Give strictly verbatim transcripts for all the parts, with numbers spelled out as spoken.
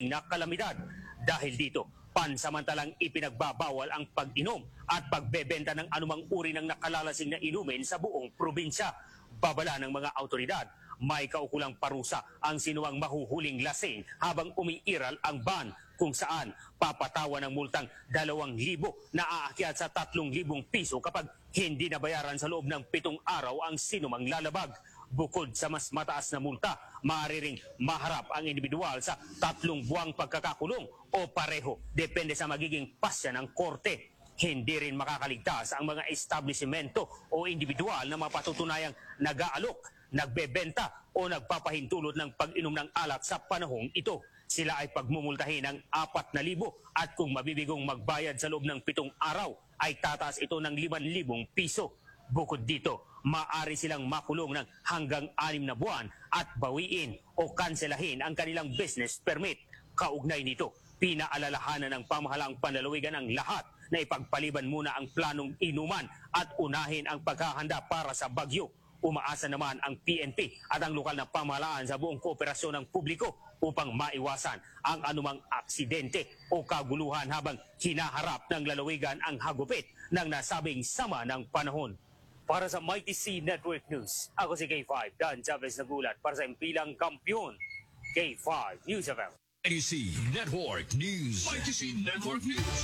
dumating na kalamidad. Dahil dito, pansamantalang ipinagbabawal ang pag-inom at pagbebenta ng anumang uri ng nakalalasing na inumin sa buong probinsya. Babala ng mga autoridad, may kaukulang parusa ang sinuwang mahuhuling lasing habang umiiral ang ban, kung saan papatawa ng multang dalawang libo na aakyat sa tatlong libong piso kapag hindi nabayaran sa loob ng pitong araw ang sinumang lalabag. Bukod sa mas mataas na multa, maaari ring maharap ang individual sa tatlong buwang pagkakakulong o pareho, depende sa magiging pasya ng korte. Hindi rin makakaligtas ang mga establishmento o individual na mapatutunayang nag-aalok, nagbebenta o nagpapahintulot ng pag-inom ng alak sa panahong ito. Sila ay pagmumultahin ng apat na libo at kung mabibigong magbayad sa loob ng pitong araw ay tataas ito ng limang libong piso. Bukod dito, maaari silang makulong ng hanggang anim na buwan at bawiin o kanselahin ang kanilang business permit. Kaugnay nito, pinaalalahanan ng pamahalaang panlalawigan ang lahat na ipagpaliban muna ang planong inuman at unahin ang paghahanda para sa bagyo. Umaasa naman ang P N P at ang lokal na pamahalaan sa buong kooperasyon ng publiko upang maiwasan ang anumang aksidente o kaguluhan habang hinaharap ng lalawigan ang hagupit ng nasabing sama ng panahon. Para sa Mighty C Network News, ako si K five, Dan Chavez nagulat para sa impilang kampiyon, K five News F M. Mighty C Network News. Mighty C Network News.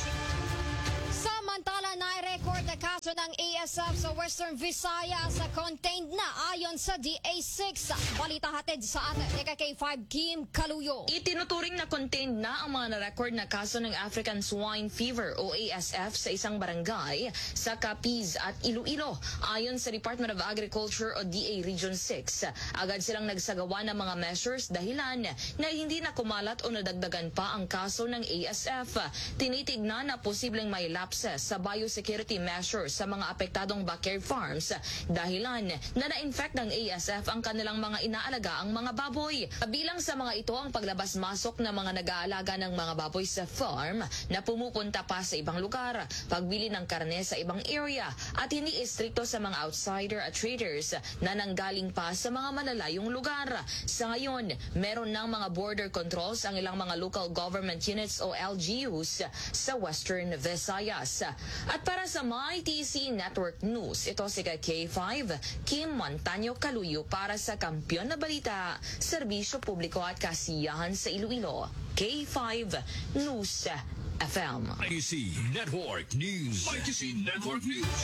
Samantala, na-record na kaso ng A S F sa Western Visayas sa contained na ayon sa D A six. Balita hatid sa atin ni K five Kim Kaluyo. Itinuturing na contained na ang mga na-record na kaso ng African Swine Fever o A S F sa isang barangay sa Capiz at Iloilo. Ayon sa Department of Agriculture o D A Region six, agad silang nagsagawa ng mga measures dahilan na hindi na kumalat o nadagdagan pa ang kaso ng A S F. Tinitignan na posibleng may lapses sa biosecurity measures sa mga apektadong backyard farms dahilan na na-infect ng A S F ang kanilang mga inaalaga ang mga baboy. Bilang sa mga ito ang paglabas-masok ng mga nag-aalaga ng mga baboy sa farm na pumupunta pa sa ibang lugar, pagbili ng karne sa ibang area at hindi istrikto sa mga outsider at traders na nanggaling pa sa mga malalayong lugar. Sa ngayon, meron ng mga border controls ang ilang mga local government units o L G Us sa Western Visayas. At para sa Mighty C Network News, ito si K five, Kim Montaño Kaluyo para sa Kampiyon na Balita, Serbisyo Publiko at Kasiyahan sa Iloilo. K five News F M. Mighty C Network News. Mighty C Network News.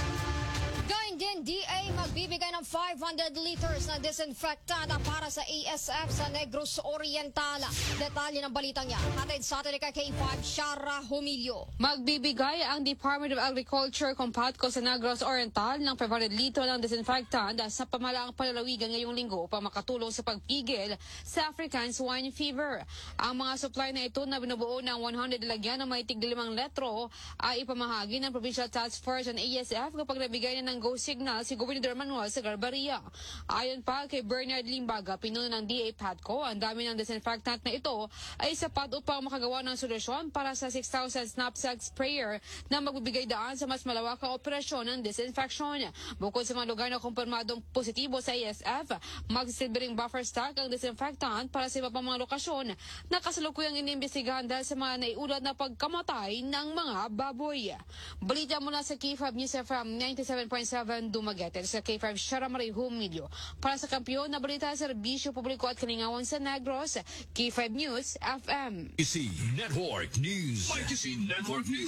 Gayun din, D A magbibigay ng five hundred liters na disinfectant para sa A S F sa Negros Oriental. Detalye ng balitang yan, hatid sa atin kay K five, Shara Humilio. Magbibigay ang Department of Agriculture Compatco sa Negros Oriental ng five hundred litro ng disinfectant sa pamahalaang palalawigan ngayong linggo upang makatulong sa pagpigil sa African Swine Fever. Ang mga supply na ito na binubuo ng one hundred lagyan na may tiglimang letro ay ipamahagi ng Provincial Task Force and A S F kapag nabigay na ng go signal si Gobernador Manuel Sagarbarria. Ayon pa kay Bernard Limbaga, pinuno ng D A Patco, ang dami ng disinfectant na ito ay sapat upang makagawa ng solusyon para sa six thousand knapsack sprayer na magbibigay daan sa mas malawakang operasyon ng disinfection. Bukod sa mga lugar na kumpirmadong positibo sa A S F, magsisilbing buffer stock ang disinfectant para sa iba pang mga lokasyon na kasalukuyang inimbestigahan dahil sa mga naiulat na pagkamatay ng mga baboy. Balita mula sa K five News F M ninety-seven point seven Dumaguete. Sa K five, Shara Marie Humilio. Para sa Kampiyon na Balita, Serbisyo Publiko at Kalingawan sa Negros, K five News F M. Mighty C Network News. Mighty C Network News.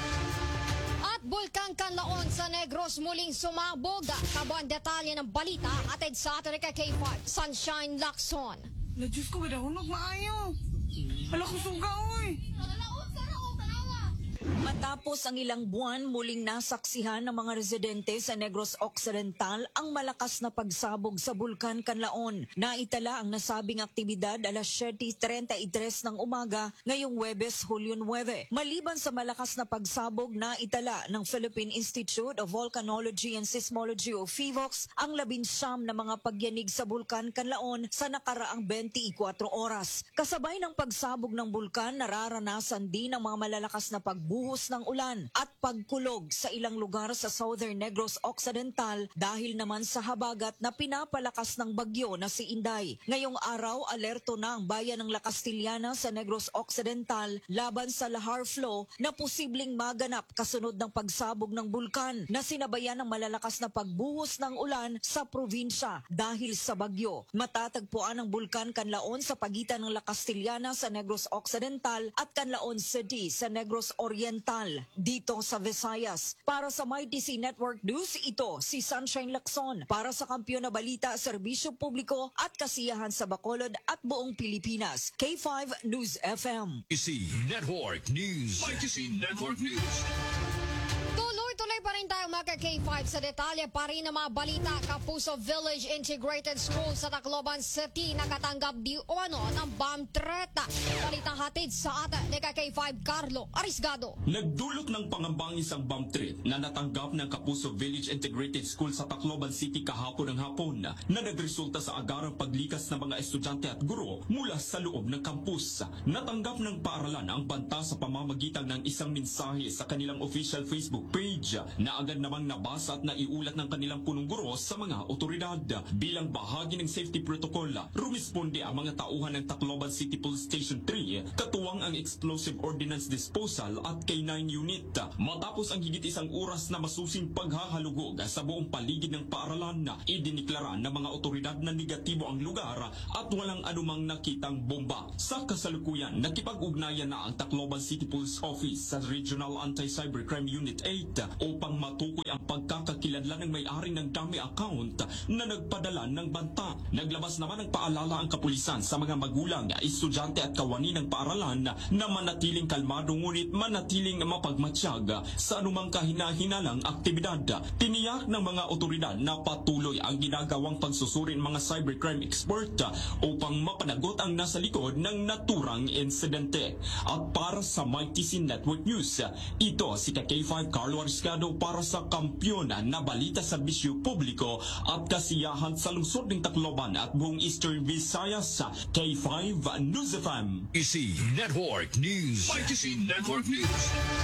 At Bulkang Kanlaon sa Negros muling sumabog. Kabuang detalye ng balita atid sa atin kay K five, Sunshine Lacson. Na Diyos ko, wadahunok maayo. Hala ko suga, oy. Matapos ang ilang buwan, muling nasaksihan ng mga residente sa Negros Occidental ang malakas na pagsabog sa Bulkan Kanlaon. Naitala ang nasabing aktibidad alas siyete treinta y tres ng umaga ngayong Huwebes, Hulyo nine. Maliban sa malakas na pagsabog, naitala ng Philippine Institute of Volcanology and Seismology o PHIVOLCS ang labinsyam na mga pagyanig sa Bulkan Kanlaon sa nakaraang twenty-four oras. Kasabay ng pagsabog ng bulkan, nararanasan din ang mga malalakas na pagbagyo pagbuhos ng ulan at pagkulog sa ilang lugar sa Southern Negros Occidental dahil naman sa habagat na pinapalakas ng bagyo na si Inday. Ngayong araw, alerto na ang bayan ng La Castillana sa Negros Occidental laban sa lahar flow na posibleng maganap kasunod ng pagsabog ng bulkan na sinabayan ng malalakas na pagbuhos ng ulan sa probinsya dahil sa bagyo. Matatagpuan ang bulkan Canlaon sa pagitan ng La Castillana sa Negros Occidental at Canlaon City sa Negros Oriental dito sa Visayas. Para sa My T C Network News, ito si Sunshine Lacson para sa Kampiyon na Balita, Serbisyo Publiko at Kasiyahan sa Bacolod at buong Pilipinas. K five News F M. Y C Network News. Y C Network News. Tuloy-tuloy pa rin tayo mga K five sa detalye pa rin ng mga balita. Kapuso Village Integrated School sa Tacloban City nakatanggap di ano ng bomb threat. Balitang hatid sa atin ni K five Carlo Arisgado. Nagdulot ng pangambang isang bomb threat na natanggap ng Kapuso Village Integrated School sa Tacloban City kahapon ng hapon na nagresulta sa agarang paglikas ng mga estudyante at guro mula sa loob ng campus. Natanggap ng paaralan ang banta sa pamamagitan ng isang mensahe sa kanilang official Facebook page na agad namang nabasa at naiulat ng kanilang punong guro sa mga otoridad. Bilang bahagi ng safety protocol, rumisponde ang mga tauhan ng Tacloban City Police Station three, katuwang ang Explosive Ordnance Disposal at K nine Unit. Matapos ang higit isang oras na masusing paghahalugog sa buong paligid ng paaralan, idiniklara ng mga otoridad na negatibo ang lugar at walang anumang nakitang bomba. Sa kasalukuyan, nakipag-ugnayan na ang Tacloban City Police Office sa Regional Anti-Cybercrime Unit eight upang matukoy ang pagkakakilanlan ng may-ari ng dummy account na nagpadala ng banta. Naglabas naman ng paalala ang kapulisan sa mga magulang, estudyante at kawani ng paaralan na manatiling kalmado ngunit manatiling mapagmatsyag sa anumang kahina-hinalang aktibidad. Tiniyak ng mga otoridad na patuloy ang ginagawang pagsusuri ng mga cybercrime expert upang mapanagot ang nasa likod ng naturang insidente. At para sa My T C Network News, ito si K five Carlo Arisgado para sa Kampiyon na Balita, Serbisyo Publiko at Kasiyahan sa lungsod ng Tacloban at buong Eastern Visayas. K five News F M. Y C Network News. Y C Network News.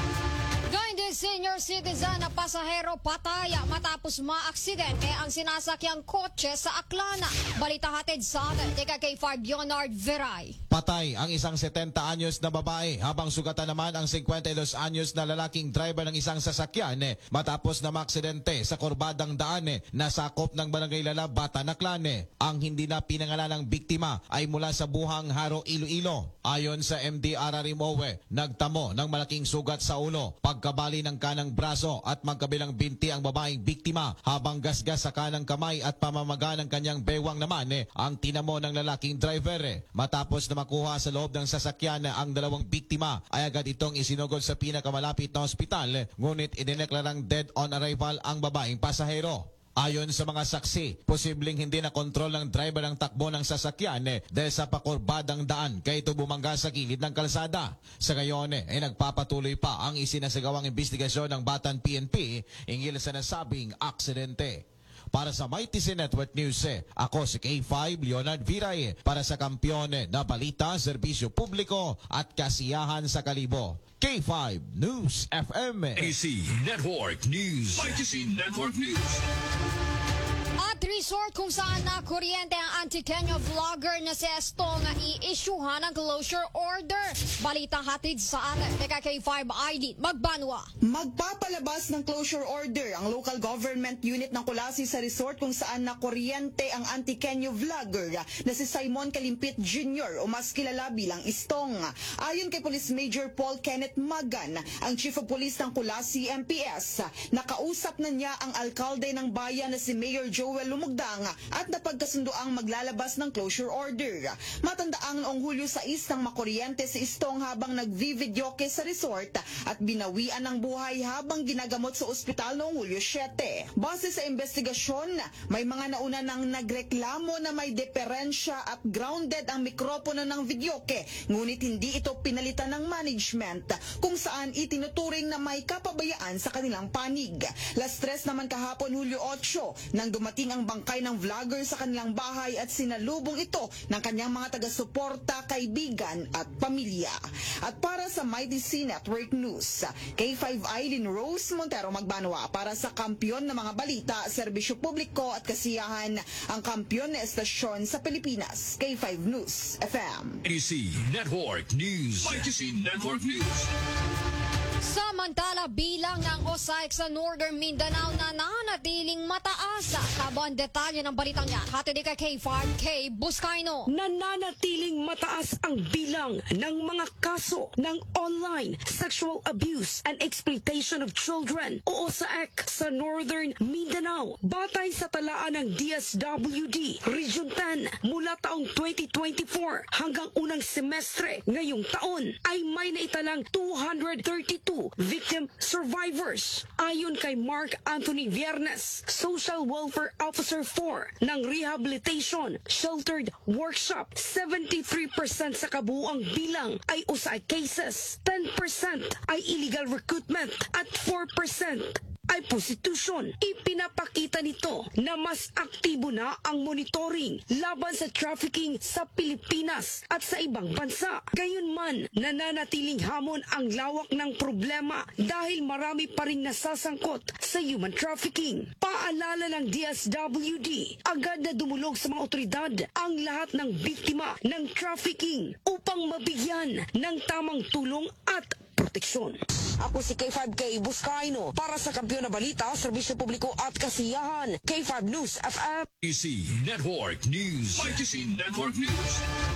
Gayun din senior citizen na pasahero pataya matapos maaksidente ang sinasakyang kotse sa Aklana. Balita hatid sa atin ni K five Leonard Veray. Patay ang isang setenta anyos na babae habang sugatan naman ang fifty-two anyos na lalaking driver ng isang sasakyan eh, matapos na maaksidente sa kurbadang daan eh, na sakop ng Barangay Lalabata, Aklan. Eh. Ang hindi na pinangalan ng biktima ay mula sa Buhang Haro, Iloilo. Ayon sa M D R R Imowe, nagtamo ng malaking sugat sa ulo, pagkabali ng kanang braso at magkabilang binti ang babaeng biktima habang gasgas sa kanang kamay at pamamaga ng kanyang bewang naman eh, ang tinamo ng lalaking driver. Eh. Matapos na makuha sa loob ng sasakyan ang dalawang biktima ay agad itong isinugod sa pinakamalapit na ospital, ngunit idineklarang dead on arrival ang babaeng pasahero. Ayon sa mga saksi, posibleng hindi na kontrol ng driver ang takbo ng sasakyan eh, dahil sa pakurbadang daan kaya ito bumangga sa gilid ng kalsada. Sa ngayon eh, ay nagpapatuloy pa ang isinasagawang investigasyon ng Batan P N P hinggil sa nasabing aksidente. Para sa My T C Network News, eh, ako si K five Leonard Viray para sa Kampiyon na Balita, Serbisyo Publiko at Kasiyahan sa Kalibo. K five News F M. Y C Network News. Y C Network News. At resort kung saan na kuryente ang anti-Kenya vlogger na si Estong i-issuehan ng closure order. Balita hatid sa atin ni K five I D Magbanwa. Magpapalabas ng closure order ang local government unit ng Kulasi sa resort kung saan na kuryente ang anti-Kenya vlogger na si Simon Kalimpit Junior o mas kilala bilang Estong. Ayon kay Police Major Paul Kenneth Magan, ang Chief of Police ng Kulasi M P S, nakausap na niya ang alkalde ng bayan na si Mayor Joel Lumugdang at napagkasundo ang maglalabas ng closure order. Matandaang noong Hulyo sais nang makuryente si Estong habang nagvi-videoke sa resort at binawian ng buhay habang ginagamot sa ospital noong Hulyo siyete. Base sa investigasyon, may mga nauna nang nagreklamo na may diferensya at grounded ang mikropono ng videoke, ngunit hindi ito pinalitan ng management kung saan itinuturing na may kapabayaan sa kanilang panig. Last stress naman kahapon Hulyo otso nang dumating ang ang bangkay ng vlogger sa kanilang bahay at sinalubong ito ng kanyang mga taga-suporta, kaibigan at pamilya. At para sa Mighty C Network News, K five Eileen Rose Montero Magbanwa para sa kampyon ng mga balita, serbisyo publiko at kasiyahan, ang kampyon na estasyon sa Pilipinas, K five News F M. Y C Network News. Y C Network News. Samantala, bilang ng O S A I C sa Northern Mindanao na nananatiling mataas. Kabon detalye ng balitang yan. Hatid kay K five K Buscaino. Nananatiling mataas ang bilang ng mga kaso ng online sexual abuse and exploitation of children o O S A I C sa Northern Mindanao. Batay sa talaan ng D S W D Region ten mula taong twenty twenty-four hanggang unang semestre ngayong taon ay may naitalang two hundred thirty-two victim survivors. Ayon kay Mark Anthony Viernes, Social Welfare Officer four ng Rehabilitation Sheltered Workshop, seventy-three percent sa kabuuang bilang ay U S A I cases, ten percent ay illegal recruitment at four percent ay prostitution. Ipinapakita nito na mas aktibo na ang monitoring laban sa trafficking sa Pilipinas at sa ibang bansa. Gayunman, nananatiling hamon ang lawak ng problema dahil marami pa rin nasasangkot sa human trafficking. Paalala ng D S W D, agad na dumulog sa mga otoridad ang lahat ng biktima ng trafficking upang mabigyan ng tamang tulong at proteksyon. Ako si K five K Buscaino para sa Kampyon na Balita, Serbisyo Publiko at Kasiyahan, K five News F M. Y C Network News. Y C Network News.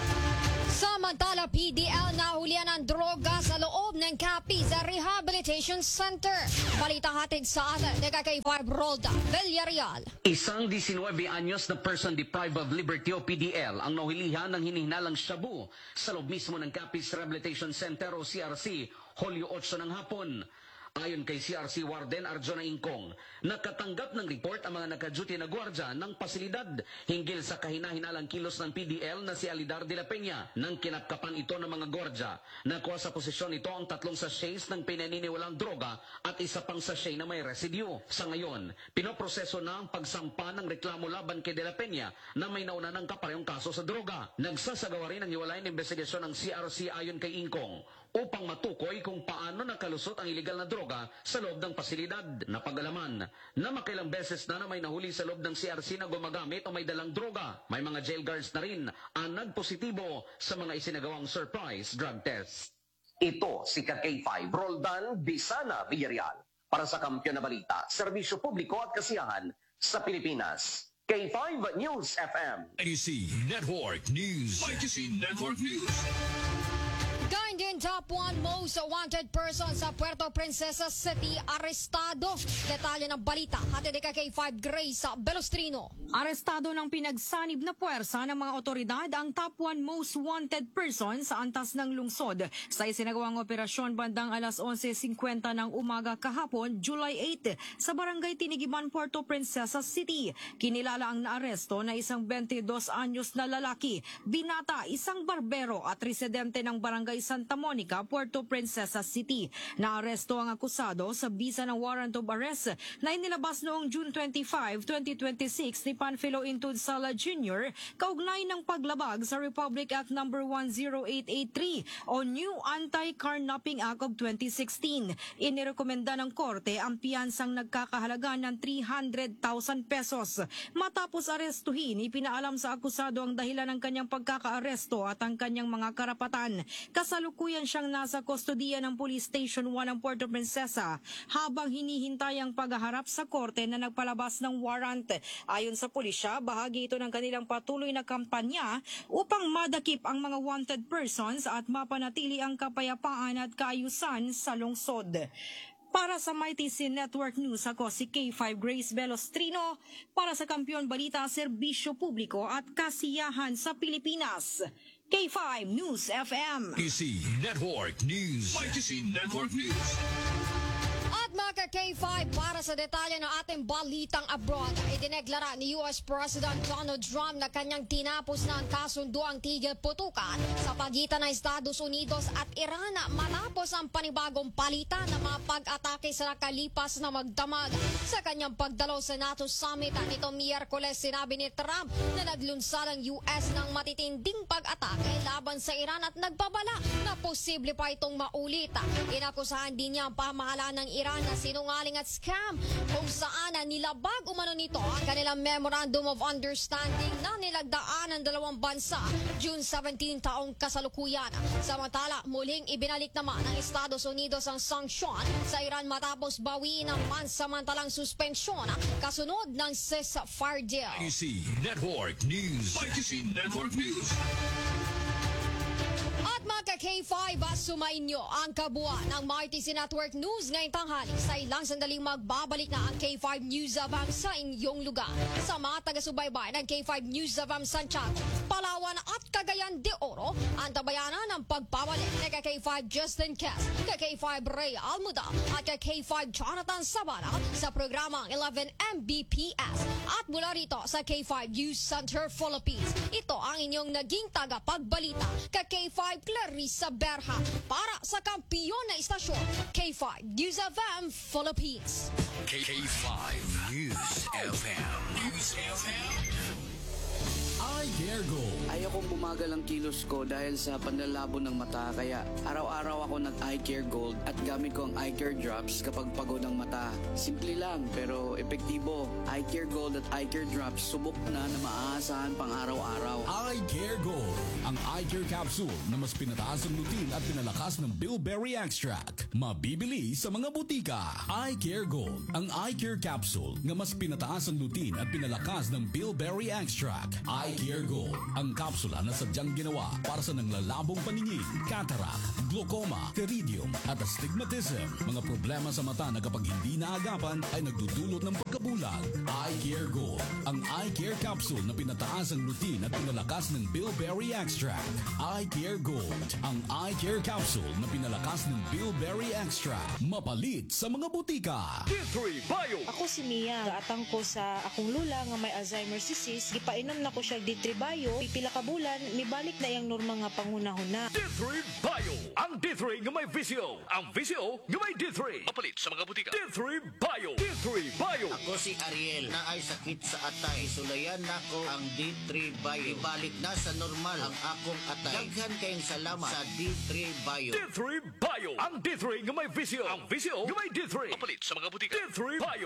Samantala, P D L nahulihan ng droga sa loob ng Capiz Rehabilitation Center. Balita hatid sa atin ni K five Rolda Villarreal. Isang nineteen anyos na person deprived of liberty o P D L ang nahilihan ng hinihinalang shabu sa loob mismo ng Capiz Rehabilitation Center o C R C, Hulyo eight ng hapon. Ayon kay C R C Warden Arjona Ingkong, nakatanggap ng report ang mga nakaduty na gwardya ng pasilidad hinggil sa kahinahinalang kilos ng P D L na si Alidar de la Peña. Nang kinapkapan ito ng mga gwardya, nakuha sa posisyon ito ang tatlong sachets ng pinaniniwalang droga at isa pang sachet na may residue. Sa ngayon, pinoproseso na ang pagsampa ng reklamo laban kay de la Peña na may nauna ng kaparehong kaso sa droga. Nagsasagawa rin ang hiwalay na investigasyon ng C R C ayon kay Ingkong upang matukoy kung paano nakalusot ang iligal na droga sa loob ng pasilidad. Napag-alaman na makailang beses na na may nahuli sa loob ng C R C na gumagamit o may dalang droga. May mga jail guards na rin ang nagpositibo sa mga isinagawang surprise drug test. Ito si K five Roldan Bisana Villarreal para sa Kampyon na Balita, Serbisyo Publiko at Kasiyahan sa Pilipinas. K five News F M. Y C Network News. Y C Network News. Gawin din top one most wanted person sa Puerto Princesa City arestado. Detalye ng balita hatid kay K five Grace Belostrino. Arestado ng pinagsanib na puwersa ng mga otoridad ang top one most wanted person sa antas ng lungsod sa isinagawang operasyon bandang alas eleven fifty ng umaga kahapon, July eighth, sa Barangay Tinigiban, Puerto Princesa City. Kinilala ang naaresto na isang twenty-dos anyos na lalaki, binata, isang barbero at residente ng Barangay Santa Monica, Puerto Princesa City. Naaresto ang akusado sa bisa ng warrant of arrest na inilabas noong June twenty-fifth, twenty twenty-six ni Panfilo Intud Sala Junior kaugnay ng paglabag sa Republic Act number one oh eight eight three o New Anti-Carnapping Act of twenty sixteen. Inirekomenda ng korte ang piyansang nagkakahalaga ng three hundred thousand pesos. Matapos arestuhin, ipinaalam sa akusado ang dahilan ng kanyang pagkakaaresto at ang kanyang mga karapatan. Kasalukuyan siyang nasa kustodiya ng Police Station one ng Puerto Princesa habang hinihintay ang paghaharap sa korte na nagpalabas ng warrant. Ayon sa pulisya, bahagi ito ng kanilang patuloy na kampanya upang madakip ang mga wanted persons at mapanatili ang kapayapaan at kaayusan sa lungsod. Para sa Mighty C Network News, ako si K five Grace Belostrino para sa Kampyon Balita, Serbisyo Publiko at Kasiyahan sa Pilipinas. K five News F M. Y C Network News. Y C Network News. At mga K five, para sa detalye ng ating balitang abroad, idineklara ni U S President Donald Trump na kanyang tinapos na ang kasunduang tigil putukan sa pagitan ng Estados Unidos at Iran matapos ang panibagong palitan ng mga pag-atake sa nakalipas na magdamag. Sa kanyang pagdalo sa NATO Summit nitong Miyerkules, sinabi ni Trump na naglunsad ang U S ng matitinding pag-atake laban sa Iran at nagbabala na posible pa itong maulit. Inakusahan din niya ang pamahalaan ng Iran na sinungaling at scam kung saan nilabag umano nito ang kanilang Memorandum of Understanding na nilagdaan ng dalawang bansa June seventeenth taong kasalukuyan. Samantala, muling ibinalik naman ng Estados Unidos ang sanksyon sa Iran matapos bawiin ang pansamantalang suspensyon kasunod ng ceasefire deal. Y C Network News. Y C Network News. At mga K five, sumainyo ang kabuuan ng M Y T C Network News ngayong tanghali. Sa ilang sandaling magbabalik na ang K five News of A M sa inyong lugar. Sa mga taga-subaybay ng K five News of A M Santiago, Palawan at Cagayan de Oro, ang tabayanan ng pagpabalik ni K five Justin Kes, K five Ray Almuda at K five Jonathan Sabana sa programang eleven M B P S. At mula rito sa K five News Center Philippines, ito ang inyong naging tagapagbalita K five Clarissa Berha para sa kampiyon na istasyon K five News of A M Philippines. K five News F M. News F M. iCare Gold. Ayokong bumagal ang kilos ko dahil sa panlalabo ng mata, kaya araw-araw ako nag-iCare Gold at gamit ko ang iCare Drops kapag pagod ang mata. Simple lang pero epektibo. iCare Gold at iCare Drops, subok na na maaasahan pang araw-araw. iCare Gold, ang iCare Capsule na mas pinataas ang lutin at pinalakas ng bilberry extract. Mabibili sa mga butika. iCare Gold, ang iCare Capsule na mas pinataas ang lutin at pinalakas ng bilberry extract. iCare Gold, ang kapsula na sadyang ginawa para sa nanglalabong paningin, cataract, glaucoma, pteridium at astigmatism. Mga problema sa mata na kapag hindi naagapan ay nagdudulot ng pagkabulag. iCare Gold, ang iCare Capsule na pinataas ang lutin at pinalakas ng bilberry extract. iCare Gold, ang iCare Capsule na pinalakas ng bilberry extract. Mapalit sa mga butika. D three Bio. Ako si Mia, gaatang ko sa akong lula nga may Alzheimer's disease, gipainom na ko siya D three Bio, pipila ka bulan, mibalik na yung norma nga pangunahuna. D three Bio, ang D three nga may visyo, ang visyo nga may D three. Mapalit sa mga butika. D three Bio. D three Bio. Ako si Ariel, na ay sakit sa atay. Isulayan nako ang D three Bio. Ibalik na sa normal ang akong atay. Daghan kayong salamat sa D three Bio. D three Bio, ang D three nga may visyo, ang visyo nga may D three. Mapalit sa mga butika. D three Bio.